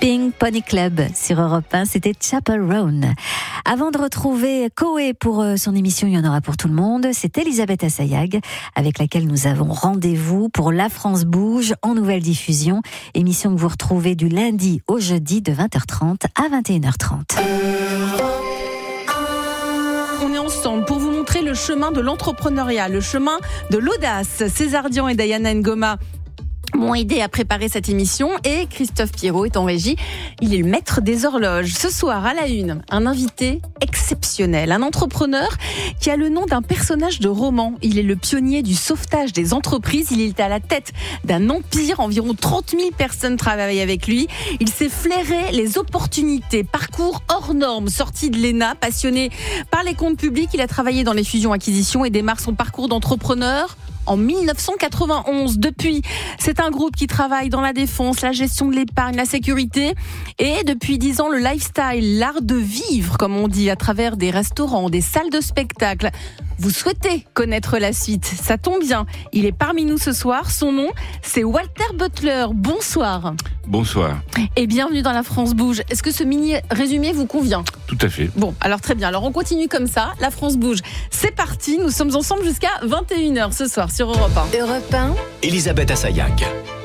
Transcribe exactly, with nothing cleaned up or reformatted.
Pink Pony Club sur Europe un, c'était Chaperone. Avant de retrouver Koé pour son émission Il y en aura pour tout le monde, c'est Elisabeth Assayag avec laquelle nous avons rendez-vous pour La France bouge en nouvelle diffusion. Émission que vous retrouvez du lundi au jeudi de vingt heures trente à vingt et une heures trente. On est ensemble pour vous montrer le chemin de l'entrepreneuriat, le chemin de l'audace. César Dian et Diana Ngoma m'ont aidé à préparer cette émission et Christophe Pierrot est en régie. Il est le maître des horloges. Ce soir, à la une, un invité exceptionnel, un entrepreneur qui a le nom d'un personnage de roman. Il est le pionnier du sauvetage des entreprises. Il est à la tête d'un empire. Environ trente mille personnes travaillent avec lui. Il s'est flairé les opportunités. Parcours hors normes, sorti de l'E N A, passionné par les comptes publics. Il a travaillé dans les fusions-acquisitions et démarre son parcours d'entrepreneur en dix-neuf cent quatre-vingt-onze. Depuis, c'est un groupe qui travaille dans la défense, la gestion de l'épargne, la sécurité et depuis dix ans, le lifestyle, l'art de vivre, comme on dit, à travers des restaurants, des salles de spectacle. Vous souhaitez connaître la suite, ça tombe bien. Il est parmi nous ce soir. Son nom, c'est Walter Butler. Bonsoir. Bonsoir. Et bienvenue dans La France bouge. Est-ce que ce mini résumé vous convient ? Tout à fait. Bon, alors très bien. Alors on continue comme ça. La France bouge. C'est parti. Nous sommes ensemble jusqu'à vingt et une heures ce soir sur Europe un. Europe un. Elisabeth Assayag.